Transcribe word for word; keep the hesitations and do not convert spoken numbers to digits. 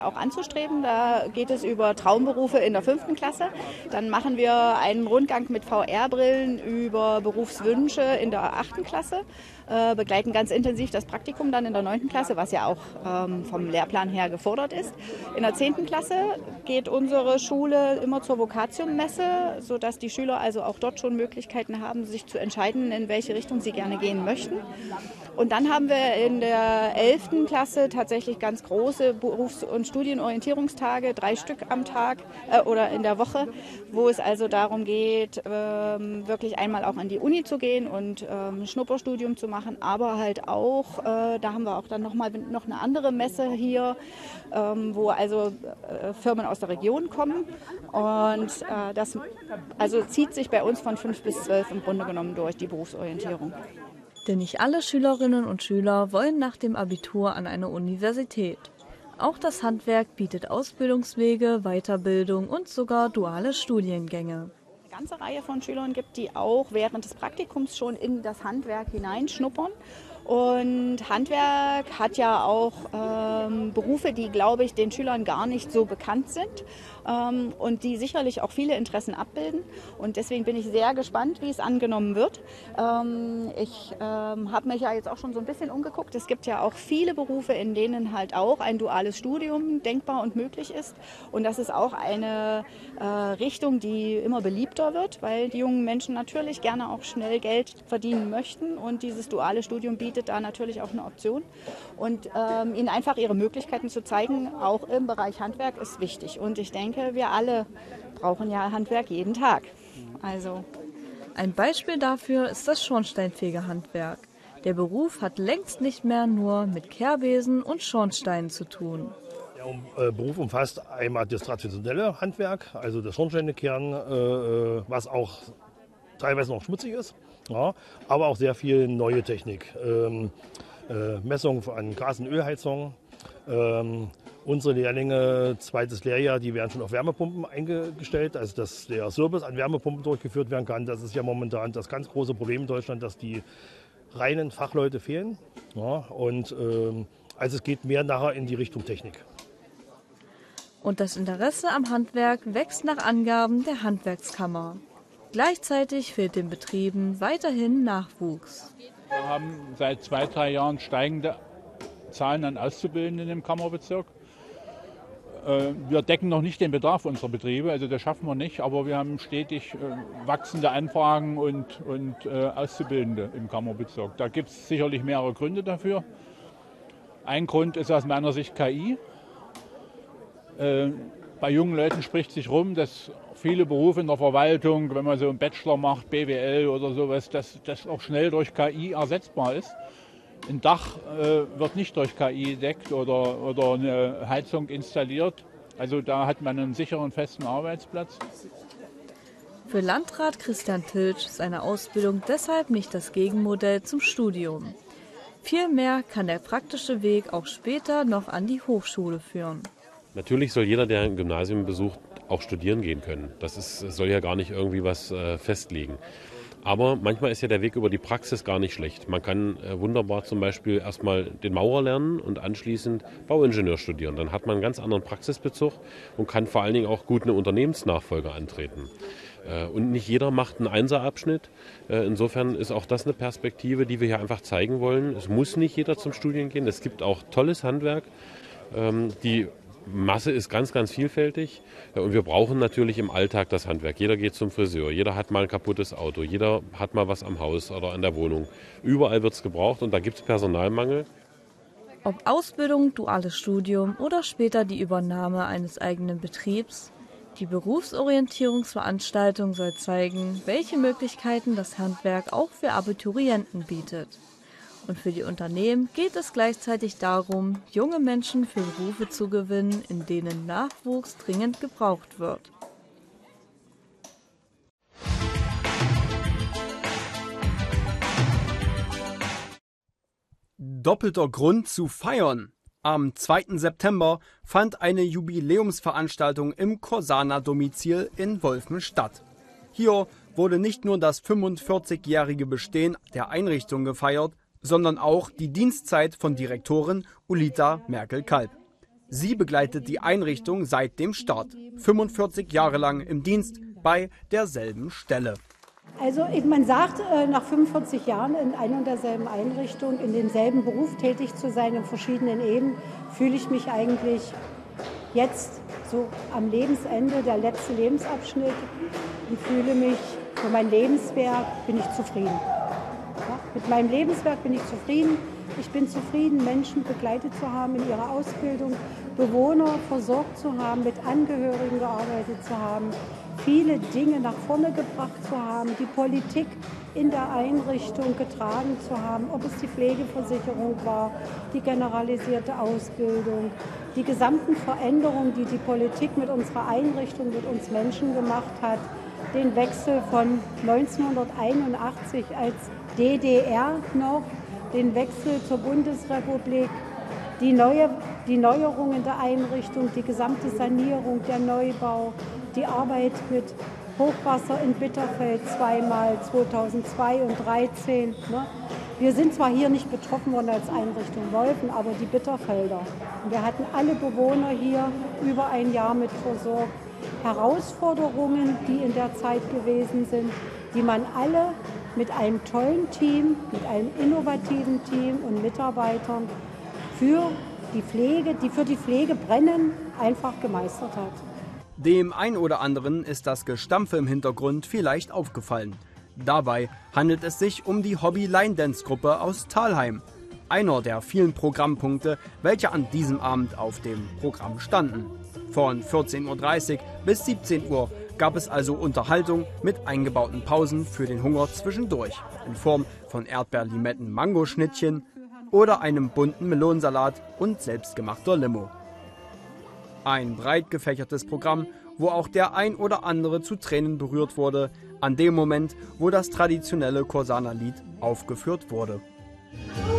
auch anzustreben. Da geht es über Traumberufe in der fünften Klasse. Dann machen wir einen Rundgang mit V R-Brillen über Berufswünsche in der achten Klasse, äh, begleiten ganz intensiv das Praktikum dann in der neunten Klasse, was ja auch ähm, vom Lehrplan her gefordert ist. In der zehnten Klasse geht unsere Schule immer zur Vokatium-Messe, sodass die Schüler also auch dort schon Möglichkeiten haben, sich zu entscheiden, in welche Richtung sie gerne gehen möchten. Und dann haben wir in der elften Klasse tatsächlich ganz große Berufs- und Studienorientierungstage, drei Stück am Tag äh, oder in der Woche, wo es also darum geht, ähm, wirklich einmal auch an die Uni zu gehen und ähm, Schnupperstudium zu machen, aber halt auch, äh, da haben wir auch dann nochmal noch eine andere Messe hier, ähm, wo also äh, Firmen aus der Region kommen und äh, das also zieht sich bei uns von fünf bis zwölf im Grunde genommen durch, die Berufsorientierung. Denn nicht alle Schülerinnen und Schüler wollen nach dem Abitur an eine Universität. Auch das Handwerk bietet Ausbildungswege, Weiterbildung und sogar duale Studiengänge. Eine ganze Reihe von Schülern gibt, die auch während des Praktikums schon in das Handwerk hineinschnuppern. Und Handwerk hat ja auch ähm, Berufe, die, glaube ich, den Schülern gar nicht so bekannt sind ähm, und die sicherlich auch viele Interessen abbilden. Und deswegen bin ich sehr gespannt, wie es angenommen wird. Ähm, ich ähm, habe mich ja jetzt auch schon so ein bisschen umgeguckt. Es gibt ja auch viele Berufe, in denen halt auch ein duales Studium denkbar und möglich ist. Und das ist auch eine äh, Richtung, die immer beliebter wird, weil die jungen Menschen natürlich gerne auch schnell Geld verdienen möchten. Und dieses duale Studium bietet da natürlich auch eine Option. Und ähm, ihnen einfach ihre Möglichkeiten zu zeigen, auch im Bereich Handwerk, ist wichtig. Und ich denke, wir alle brauchen ja Handwerk jeden Tag. Also ein Beispiel dafür ist das Schornsteinfegerhandwerk. Der Beruf hat längst nicht mehr nur mit Kehrbesen und Schornsteinen zu tun. Der äh, Beruf umfasst einmal das traditionelle Handwerk, also das Schornsteinekehren, äh, was auch teilweise noch schmutzig ist. Ja, aber auch sehr viel neue Technik. Ähm, äh, Messung an Gas- und Ölheizung. Ähm, unsere Lehrlinge, zweites Lehrjahr, die werden schon auf Wärmepumpen eingestellt, also dass der Service an Wärmepumpen durchgeführt werden kann. Das ist ja momentan das ganz große Problem in Deutschland, dass die reinen Fachleute fehlen. Ja, und ähm, also es geht mehr nachher in die Richtung Technik. Und das Interesse am Handwerk wächst nach Angaben der Handwerkskammer. Gleichzeitig fehlt den Betrieben weiterhin Nachwuchs. Wir haben seit zwei, drei Jahren steigende Zahlen an Auszubildenden im Kammerbezirk. Wir decken noch nicht den Bedarf unserer Betriebe, also das schaffen wir nicht, aber wir haben stetig wachsende Anfragen und, und Auszubildende im Kammerbezirk. Da gibt es sicherlich mehrere Gründe dafür. Ein Grund ist aus meiner Sicht K I. Bei jungen Leuten spricht sich rum, dass viele Berufe in der Verwaltung, wenn man so einen Bachelor macht, B W L oder sowas, dass das auch schnell durch K I ersetzbar ist. Ein Dach äh, wird nicht durch K I gedeckt oder, oder eine Heizung installiert. Also da hat man einen sicheren, festen Arbeitsplatz. Für Landrat Christian Tiltsch ist eine Ausbildung deshalb nicht das Gegenmodell zum Studium. Vielmehr kann der praktische Weg auch später noch an die Hochschule führen. Natürlich soll jeder, der ein Gymnasium besucht, auch studieren gehen können. Das ist, soll ja gar nicht irgendwie was äh, festlegen. Aber manchmal ist ja der Weg über die Praxis gar nicht schlecht. Man kann äh, wunderbar zum Beispiel erstmal den Maurer lernen und anschließend Bauingenieur studieren. Dann hat man einen ganz anderen Praxisbezug und kann vor allen Dingen auch gut eine Unternehmensnachfolge antreten. Äh, und nicht jeder macht einen Einserabschnitt. Äh, insofern ist auch das eine Perspektive, die wir hier einfach zeigen wollen. Es muss nicht jeder zum Studieren gehen. Es gibt auch tolles Handwerk, ähm, die Masse ist ganz, ganz vielfältig und wir brauchen natürlich im Alltag das Handwerk. Jeder geht zum Friseur, jeder hat mal ein kaputtes Auto, jeder hat mal was am Haus oder an der Wohnung. Überall wird es gebraucht und da gibt es Personalmangel. Ob Ausbildung, duales Studium oder später die Übernahme eines eigenen Betriebs, die Berufsorientierungsveranstaltung soll zeigen, welche Möglichkeiten das Handwerk auch für Abiturienten bietet. Und für die Unternehmen geht es gleichzeitig darum, junge Menschen für Berufe zu gewinnen, in denen Nachwuchs dringend gebraucht wird. Doppelter Grund zu feiern. Am zweiten September fand eine Jubiläumsveranstaltung im Corsana-Domizil in Wolfen statt. Hier wurde nicht nur das fünfundvierzigjährige Bestehen der Einrichtung gefeiert, sondern auch die Dienstzeit von Direktorin Ulita Merkel-Kalb. Sie begleitet die Einrichtung seit dem Start, fünfundvierzig Jahre lang im Dienst bei derselben Stelle. Also man sagt, nach fünfundvierzig Jahren in einer und derselben Einrichtung, in demselben Beruf tätig zu sein, in verschiedenen Ebenen, fühle ich mich eigentlich jetzt so am Lebensende, der letzte Lebensabschnitt, und fühle mich, für mein Lebenswerk bin ich zufrieden. Ja, mit meinem Lebenswerk bin ich zufrieden. Ich bin zufrieden, Menschen begleitet zu haben in ihrer Ausbildung, Bewohner versorgt zu haben, mit Angehörigen gearbeitet zu haben, viele Dinge nach vorne gebracht zu haben, die Politik in der Einrichtung getragen zu haben, ob es die Pflegeversicherung war, die generalisierte Ausbildung, die gesamten Veränderungen, die die Politik mit unserer Einrichtung, mit uns Menschen gemacht hat, den Wechsel von neunzehnhunderteinundachtzig als D D R noch, den Wechsel zur Bundesrepublik, die, neue, die Neuerungen der Einrichtung, die gesamte Sanierung, der Neubau, die Arbeit mit Hochwasser in Bitterfeld zweimal, zweitausendzwei und zweitausenddreizehn. Ne? Wir sind zwar hier nicht betroffen worden als Einrichtung Wolfen, aber die Bitterfelder. Und wir hatten alle Bewohner hier über ein Jahr mit versorgt. Herausforderungen, die in der Zeit gewesen sind, die man alle mit einem tollen Team, mit einem innovativen Team und Mitarbeitern für die Pflege, die für die Pflege brennen, einfach gemeistert hat. Dem einen oder anderen ist das Gestampfe im Hintergrund vielleicht aufgefallen. Dabei handelt es sich um die Hobby-Line-Dance-Gruppe aus Thalheim. Einer der vielen Programmpunkte, welche an diesem Abend auf dem Programm standen. Von vierzehn Uhr dreißig bis siebzehn Uhr gab es also Unterhaltung mit eingebauten Pausen für den Hunger zwischendurch in Form von Erdbeer-Limetten-Mangoschnittchen oder einem bunten Melonensalat und selbstgemachter Limo. Ein breit gefächertes Programm, wo auch der ein oder andere zu Tränen berührt wurde, an dem Moment, wo das traditionelle Corsana-Lied aufgeführt wurde.